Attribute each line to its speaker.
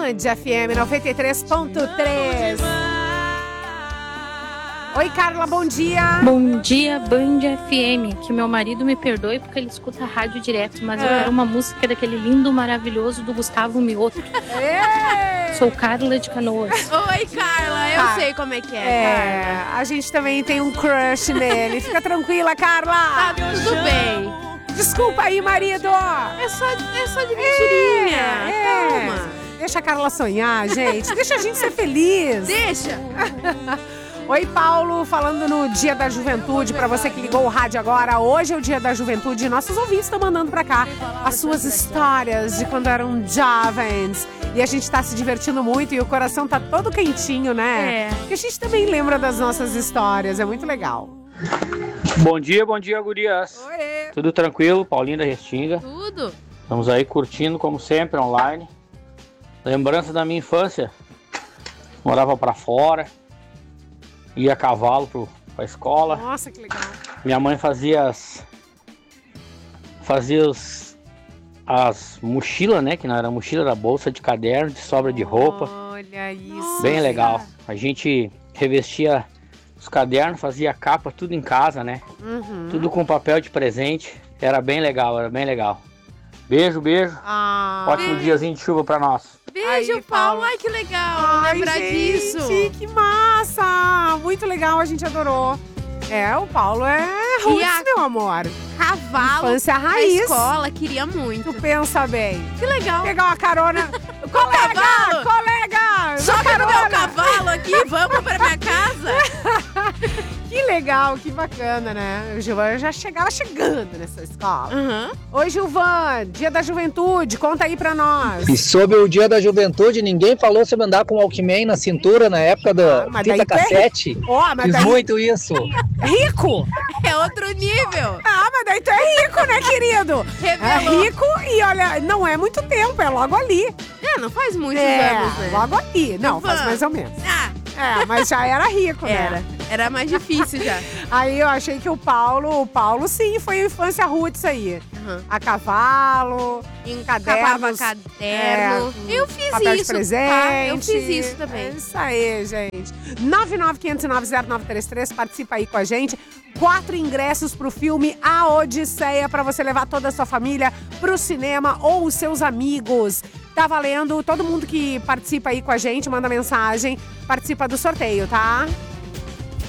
Speaker 1: Band FM 93.3. Oi, Carla, bom dia.
Speaker 2: Bom dia, Band FM. Que meu marido me perdoe porque ele escuta rádio direto, mas eu quero uma música daquele lindo, maravilhoso do Gustavo Mioto. Sou Carla de Canoas.
Speaker 3: Oi, Carla, eu sei como é que é, Carla.
Speaker 1: A gente também tem um crush nele. Fica tranquila, Carla.
Speaker 3: Tá tudo bem.
Speaker 1: Desculpa aí, marido.
Speaker 3: É só de mentirinha. Calma.
Speaker 1: Deixa a Carla sonhar, gente. Deixa a gente ser feliz.
Speaker 3: Deixa.
Speaker 1: Oi, Paulo, falando no Dia da Juventude, pra você que ligou o rádio agora, hoje é o Dia da Juventude e nossos ouvintes estão mandando pra cá as suas histórias de quando eram jovens. E a gente tá se divertindo muito e o coração tá todo quentinho, né? Porque a gente também lembra das nossas histórias, é muito legal.
Speaker 4: Bom dia, gurias.
Speaker 1: Oi.
Speaker 4: Tudo tranquilo, Paulinho da Restinga.
Speaker 3: Tudo.
Speaker 4: Estamos aí curtindo, como sempre, online. Lembrança da minha infância. Morava pra fora. Ia a cavalo pra escola.
Speaker 1: Nossa, que legal.
Speaker 4: Minha mãe fazia as mochilas, né? Que não era mochila, era bolsa de caderno, de sobra de roupa.
Speaker 1: Olha isso.
Speaker 4: Bem legal. A gente revestia os cadernos, fazia capa, tudo em casa, né? Tudo com papel de presente. Era bem legal, Beijo. Ótimo diazinho de chuva pra nós.
Speaker 3: Beijo,
Speaker 1: Aí,
Speaker 3: Paulo. Ai, que legal lembrar disso.
Speaker 1: Que massa. Muito legal, a gente adorou. O Paulo é roots, meu amor.
Speaker 3: Cavalo.
Speaker 1: Infância
Speaker 3: na
Speaker 1: raiz.
Speaker 3: escola, queria muito.
Speaker 1: Tu pensa bem.
Speaker 3: Que legal.
Speaker 1: Pegar uma carona.
Speaker 3: Cavalo.
Speaker 1: Colega!
Speaker 3: Joga no meu cavalo aqui, vamos pra minha casa.
Speaker 1: Que legal, que bacana, né? O Gilvan já chegava chegando nessa escola. Oi, Gilvan, Dia da Juventude, conta aí pra nós.
Speaker 5: E sobre o Dia da Juventude, ninguém falou sobre andar com o Walkman na cintura na época da fita cassete.
Speaker 1: Mas
Speaker 5: Fiz muito isso.
Speaker 1: Rico!
Speaker 3: É outro nível.
Speaker 1: Mas daí tu é rico, né, querido?
Speaker 3: Revelou.
Speaker 1: É rico e olha, não é muito tempo, é logo ali.
Speaker 3: Não faz muitos anos, né?
Speaker 1: Logo ali. Não, faz mais ou menos. Mas já era rico, né?
Speaker 3: Era mais difícil já.
Speaker 1: Aí eu achei que o Paulo sim, foi a infância roots aí. A cavalo, em
Speaker 3: Cavava
Speaker 1: cadernos.
Speaker 3: caderno. Eu fiz
Speaker 1: papel de
Speaker 3: isso,
Speaker 1: presente.
Speaker 3: tá? Eu fiz isso também.
Speaker 1: É isso aí, gente. 995090933, participa aí com a gente. 4 ingressos pro filme A Odisseia, pra você levar toda a sua família pro cinema ou os seus amigos. Tá valendo, todo mundo que participa aí com a gente, manda mensagem, participa do sorteio, tá?